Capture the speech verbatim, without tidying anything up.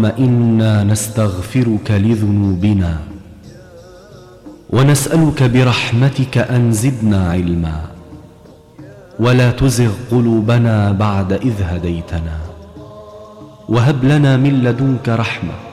اللهم إنا نستغفرك لذنوبنا ونسألك برحمتك أن زدنا علما ولا تزغ قلوبنا بعد إذ هديتنا وهب لنا من لدنك رحمة